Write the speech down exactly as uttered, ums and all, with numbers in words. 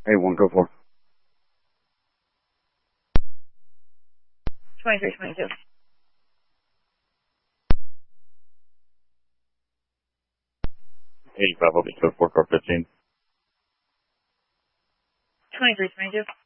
Hey, one, go for. twenty-three twenty-two. eighty-five, I'll be to four car fifteen. twenty-three twenty-two.